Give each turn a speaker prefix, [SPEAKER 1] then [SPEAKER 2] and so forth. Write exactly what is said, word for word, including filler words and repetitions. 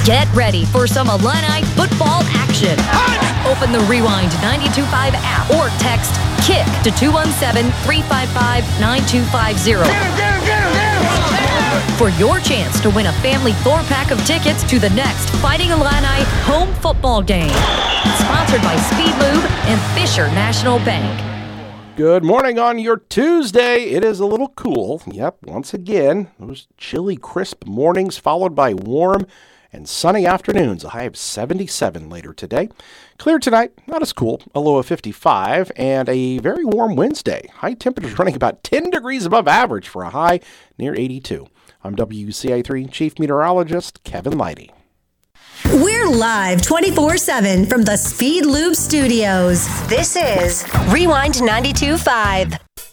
[SPEAKER 1] Get ready for some Illini football action. Open the Rewind ninety-two point five app or text KICK to two one seven, three five five, nine two five zero for your chance to win a family four-pack of tickets to the next Fighting Illini home football game. Sponsored by Speed Lube and Fisher National Bank.
[SPEAKER 2] Good morning on your Tuesday. It is a little cool. Yep, once again, those chilly, crisp mornings followed by warm and sunny afternoons. A high of seventy-seven later today. Clear tonight, not as cool. A low of fifty-five and a very warm Wednesday. High temperatures running about ten degrees above average for a high near eighty-two. I'm W C A three Chief Meteorologist Kevin Leidy.
[SPEAKER 3] We're live twenty-four seven from the Speed Lube Studios. This is Rewind ninety-two point five.